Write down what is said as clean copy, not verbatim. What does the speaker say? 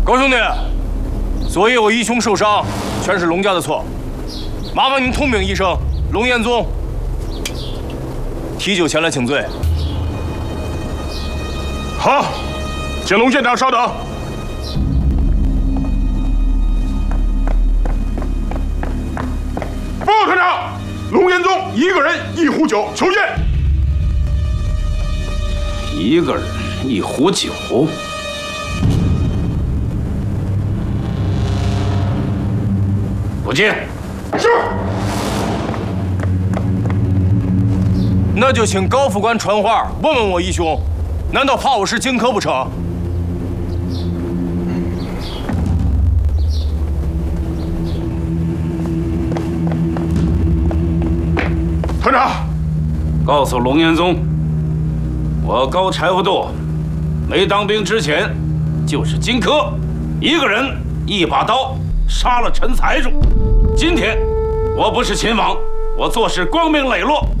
高兄弟，昨夜我义兄受伤，全是龙家的错，麻烦您通禀一声，龙彦宗提酒前来请罪。 好，请龙县长稍等。报告团长，龙彦宗一个人1壶酒，求见。 一个人1壶酒。 不见。 是。 那就请高副官传话，问问我义兄，难道怕我是荆轲不成？ 团长， 告诉龙彦宗，我高柴火垛没当兵之前就是荆轲，一个人1把刀杀了陈财主。 今天我不是秦王，我做事光明磊落，